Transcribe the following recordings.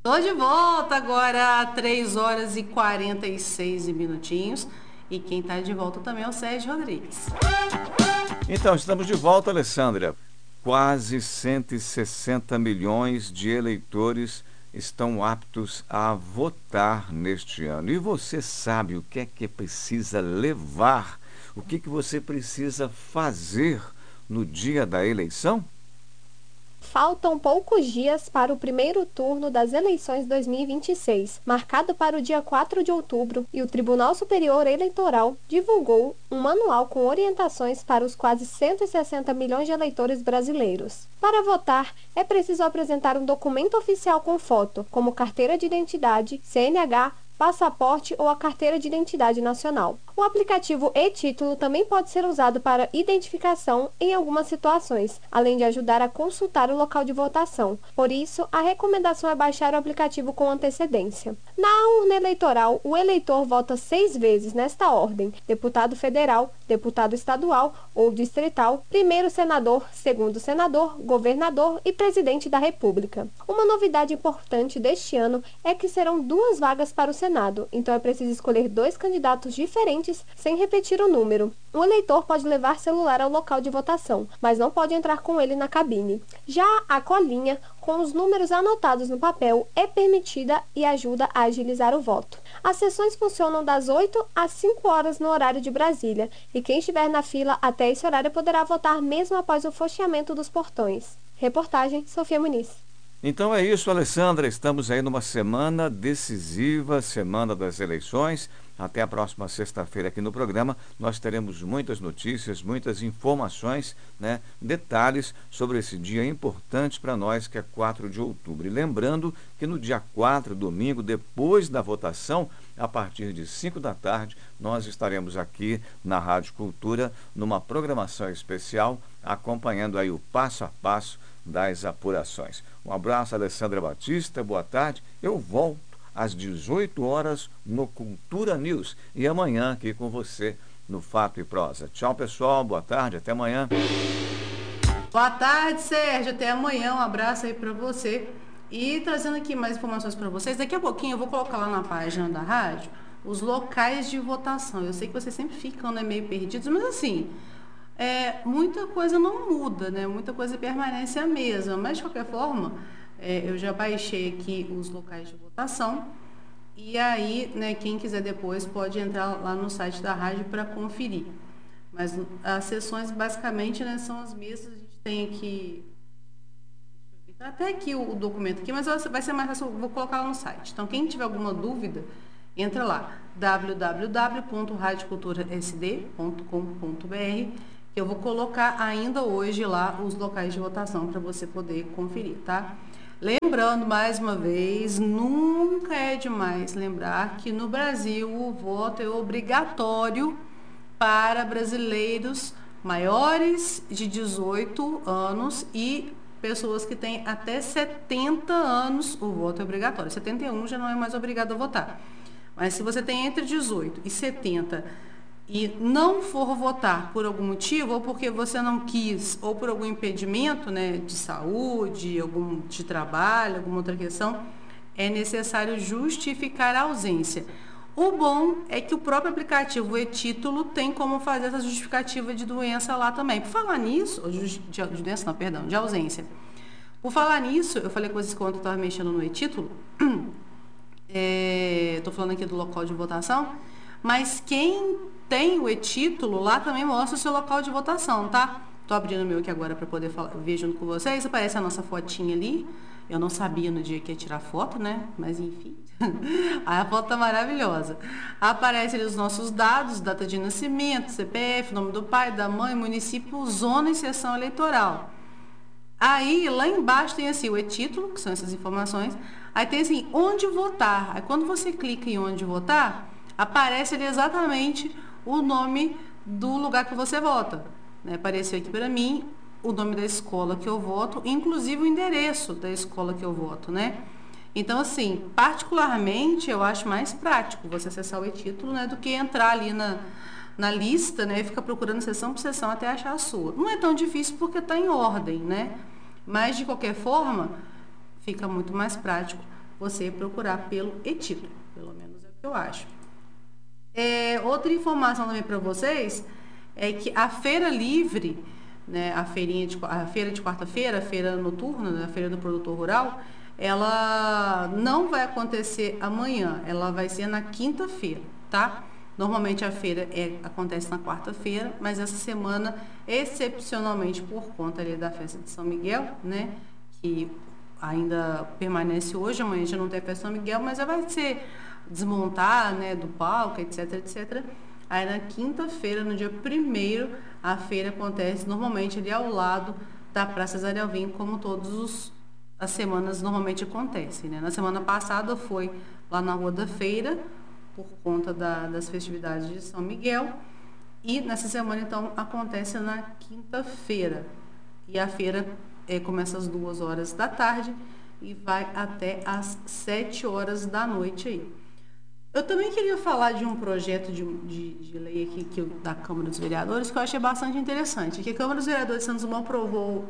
Tô de volta agora, 3 horas e 46 minutinhos. E quem tá de volta também é o Sérgio Rodrigues. Então, estamos de volta, Alessandra. Quase 160 milhões de eleitores estão aptos a votar neste ano. E você sabe o que é que precisa levar? O que você precisa fazer no dia da eleição? Faltam poucos dias para o primeiro turno das eleições 2026, marcado para o dia 4 de outubro, e o Tribunal Superior Eleitoral divulgou um manual com orientações para os quase 160 milhões de eleitores brasileiros. Para votar, é preciso apresentar um documento oficial com foto, como carteira de identidade, CNH, passaporte ou a carteira de identidade nacional. O aplicativo e-Título também pode ser usado para identificação em algumas situações, além de ajudar a consultar o local de votação. Por isso, a recomendação é baixar o aplicativo com antecedência. Na urna eleitoral, o eleitor vota 6 vezes nesta ordem: deputado federal, deputado estadual ou distrital, primeiro senador, segundo senador, governador e presidente da República. Uma novidade importante deste ano é que serão 2 vagas para o Senado, então é preciso escolher 2 candidatos diferentes sem repetir o número. O eleitor pode levar celular ao local de votação, mas não pode entrar com ele na cabine. Já a colinha, com os números anotados no papel, é permitida e ajuda a agilizar o voto. As sessões funcionam das 8 às 5 horas no horário de Brasília, e quem estiver na fila até esse horário poderá votar mesmo após o fechamento dos portões. Reportagem Sofia Muniz. Então é isso, Alessandra. Estamos aí numa semana decisiva, semana das eleições. Até a próxima sexta-feira aqui no programa nós teremos muitas notícias, muitas informações, detalhes sobre esse dia importante para nós, que é 4 de outubro. E lembrando que no dia 4, domingo, depois da votação, a partir de 5 da tarde, nós estaremos aqui na Rádio Cultura, numa programação especial, acompanhando aí o passo a passo das apurações. Um abraço, Alessandra Batista, boa tarde. Eu volto às 18 horas no Cultura News e amanhã aqui com você no Fato e Prosa. Tchau, pessoal, boa tarde, até amanhã. Boa tarde, Sérgio, até amanhã, um abraço aí para você. E trazendo aqui mais informações para vocês, daqui a pouquinho eu vou colocar lá na página da rádio os locais de votação. Eu sei que vocês sempre ficam meio perdidos, mas assim, muita coisa não muda, né? Muita coisa permanece a mesma, mas de qualquer forma, eu já baixei aqui os locais de votação e aí, quem quiser depois pode entrar lá no site da rádio para conferir. Mas as sessões basicamente, são as mesmas. A gente tem aqui, até aqui o documento aqui, mas vai ser mais fácil, vou colocar lá no site. Então, quem tiver alguma dúvida, entra lá, www.radioculturasd.com.br. Eu vou colocar ainda hoje lá os locais de votação para você poder conferir, tá? Lembrando, mais uma vez, nunca é demais lembrar que no Brasil o voto é obrigatório para brasileiros maiores de 18 anos e pessoas que têm até 70 anos, o voto é obrigatório. 71 já não é mais obrigado a votar. Mas se você tem entre 18 e 70 e não for votar por algum motivo, ou porque você não quis, ou por algum impedimento, de saúde, de trabalho, alguma outra questão, é necessário justificar a ausência. O bom é que o próprio aplicativo e-Título tem como fazer essa justificativa de doença lá também. Por falar nisso, de doença não, perdão, de ausência. Por falar nisso, eu falei com vocês quando eu estava mexendo no e-Título, estou falando aqui do local de votação, mas quem tem o e-Título lá também mostra o seu local de votação, tá? Estou abrindo o meu aqui agora para poder ver junto com vocês. Aparece a nossa fotinha ali. Eu não sabia no dia que ia tirar foto, mas enfim. A foto tá maravilhosa. Aparece ali os nossos dados, data de nascimento, CPF, nome do pai, da mãe, município, zona e seção eleitoral. Aí, lá embaixo tem assim o e-Título, que são essas informações. Aí tem assim, onde votar. Aí quando você clica em onde votar, aparece ali exatamente o nome do lugar que você vota. Apareceu aqui para mim o nome da escola que eu voto, inclusive o endereço da escola que eu voto, Então, assim, particularmente, eu acho mais prático você acessar o e-Título, do que entrar ali na lista, e ficar procurando sessão por sessão até achar a sua. Não é tão difícil porque está em ordem, Mas, de qualquer forma, fica muito mais prático você procurar pelo e-título, pelo menos é o que eu acho. Outra informação também para vocês é que a Feira Livre, né, a feira de quarta-feira, a feira noturna, né, a feira do produtor rural, ela não vai acontecer amanhã, ela vai ser na quinta-feira, tá? Normalmente a feira acontece na quarta-feira, mas essa semana, excepcionalmente por conta ali da festa de São Miguel, né, que ainda permanece hoje, amanhã já não tem a festa de São Miguel, mas já vai ser desmontar, né, do palco, etc, etc. Aí na quinta-feira, no dia 1º, a feira acontece normalmente ali ao lado da Praça Zé Alvim, como todas as semanas normalmente acontecem, né? Na semana passada foi lá na Rua da Feira, por conta das festividades de São Miguel, e nessa semana, então, acontece na quinta-feira. E a feira começa às 2h da tarde e vai até às 7h da noite aí. Eu também queria falar de um projeto de lei aqui da Câmara dos Vereadores que eu achei bastante interessante. Que a Câmara dos Vereadores de Santos Dumont aprovou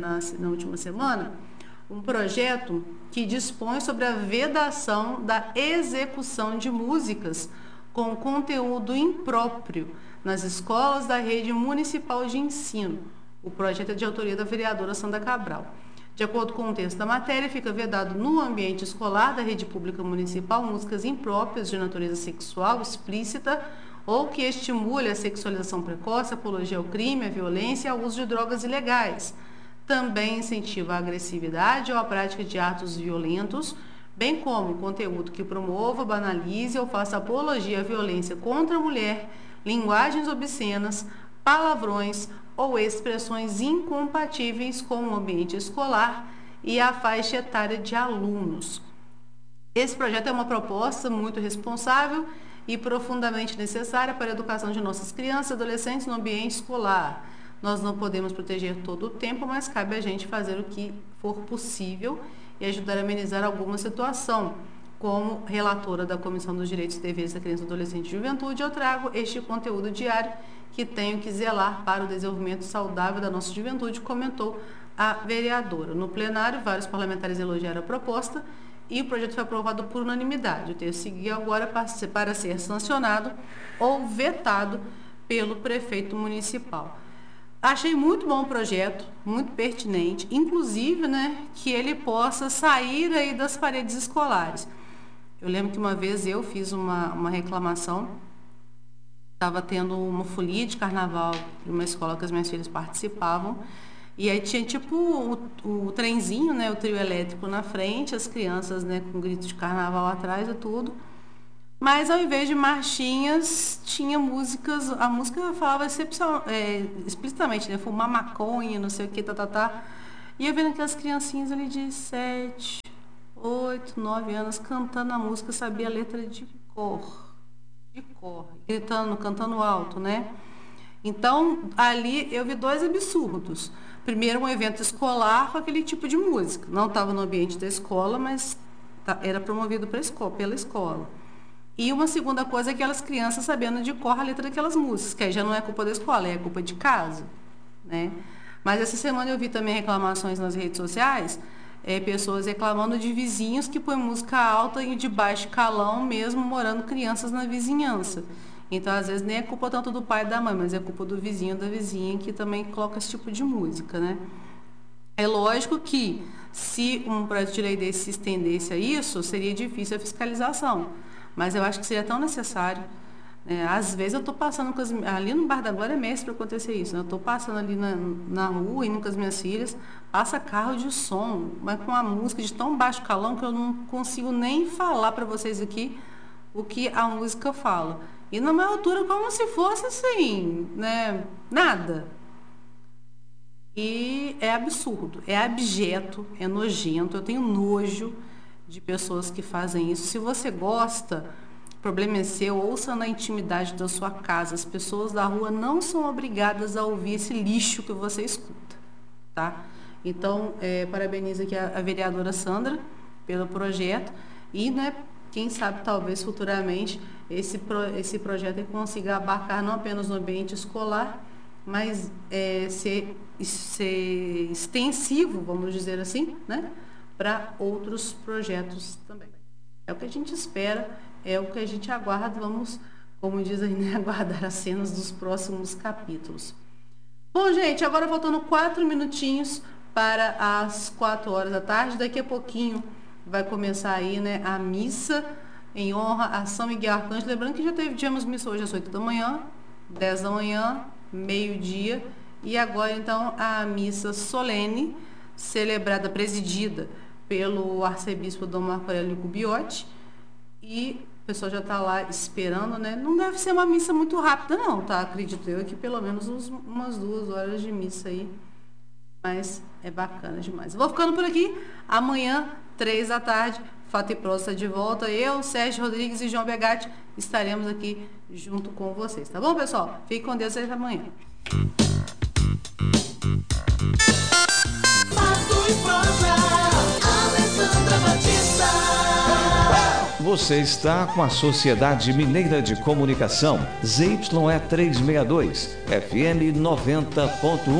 na última semana um projeto que dispõe sobre a vedação da execução de músicas com conteúdo impróprio nas escolas da rede municipal de ensino. O projeto é de autoria da vereadora Sandra Cabral. De acordo com o texto da matéria, fica vedado no ambiente escolar da rede pública municipal músicas impróprias de natureza sexual explícita ou que estimule a sexualização precoce, apologia ao crime, à violência e ao uso de drogas ilegais. Também incentiva a agressividade ou a prática de atos violentos, bem como conteúdo que promova, banalize ou faça apologia à violência contra a mulher, linguagens obscenas, palavrões ou expressões incompatíveis com o ambiente escolar e a faixa etária de alunos. Esse projeto é uma proposta muito responsável e profundamente necessária para a educação de nossas crianças e adolescentes no ambiente escolar. Nós não podemos proteger todo o tempo, mas cabe a gente fazer o que for possível e ajudar a amenizar alguma situação. Como relatora da Comissão dos Direitos e Deveres da Criança, Adolescente e Juventude, eu trago este conteúdo diário que tenho que zelar para o desenvolvimento saudável da nossa juventude, comentou a vereadora. No plenário, vários parlamentares elogiaram a proposta e o projeto foi aprovado por unanimidade. O texto seguiu agora para ser sancionado ou vetado pelo prefeito municipal. Achei muito bom o projeto, muito pertinente, inclusive, né, que ele possa sair aí das paredes escolares. Eu lembro que uma vez eu fiz uma reclamação, estava tendo uma folia de carnaval em uma escola que as minhas filhas participavam, e aí tinha tipo o trenzinho, né, o trio elétrico na frente, as crianças, né, com gritos de carnaval atrás e tudo. Mas ao invés de marchinhas, tinha músicas, a música falava explicitamente, né, fumar maconha, não sei o que, tá. E eu vendo aquelas criancinhas ali de 7, 8, 9 anos cantando a música, sabia a letra de cor, gritando, cantando alto, né? Então, ali eu vi dois absurdos. Primeiro, um evento escolar com aquele tipo de música. Não estava no ambiente da escola, mas era promovido pela escola. E uma segunda coisa é aquelas crianças sabendo de cor a letra daquelas músicas, que aí já não é culpa da escola, é culpa de casa, né? Mas essa semana eu vi também reclamações nas redes sociais, pessoas reclamando de vizinhos que põem música alta e de baixo calão, mesmo morando crianças na vizinhança. Então, às vezes, nem é culpa tanto do pai e da mãe, mas é culpa do vizinho ou da vizinha que também coloca esse tipo de música, né? É lógico que, se um projeto de lei desse se estendesse a isso, seria difícil a fiscalização. Mas eu acho que seria tão necessário. Às vezes eu estou passando ali no Bar da Glória mesmo para acontecer isso. Né? Eu estou passando ali na rua, indo com as minhas filhas, passa carro de som, mas com a música de tão baixo calão que eu não consigo nem falar para vocês aqui o que a música fala. E na maior altura como se fosse assim, né? Nada. E é absurdo, é abjeto, é nojento, eu tenho nojo de pessoas que fazem isso. Se você gosta, o problema é seu, ouça na intimidade da sua casa. As pessoas da rua não são obrigadas a ouvir esse lixo que você escuta, tá? Então, parabenizo aqui a vereadora Sandra pelo projeto e, né, quem sabe, talvez futuramente, esse projeto consiga abarcar não apenas no ambiente escolar, mas ser extensivo, vamos dizer assim, né? para outros projetos também. É o que a gente espera, é o que a gente aguarda, vamos, como diz aí, né, aguardar as cenas dos próximos capítulos. Bom, gente, agora faltando 4 minutinhos para as 4 horas da tarde, daqui a pouquinho vai começar aí, né, a missa em honra a São Miguel Arcanjo, lembrando que já tivemos missa hoje às 8 da manhã, 10 da manhã, meio-dia, e agora então a missa solene, celebrada, presidida pelo arcebispo Dom Marco Aurélio Gubiotti, e o pessoal já está lá esperando, né? Não deve ser uma missa muito rápida não, tá? Acredito eu que pelo menos umas 2 horas de missa aí, mas é bacana demais. Vou ficando por aqui, amanhã, 3 da tarde, Fato e Prosa de volta, eu, Sérgio Rodrigues e João Begatti estaremos aqui junto com vocês, tá bom, pessoal? Fique com Deus, até amanhã. Você está com a Sociedade Mineira de Comunicação, ZYE 362, FM 90.1.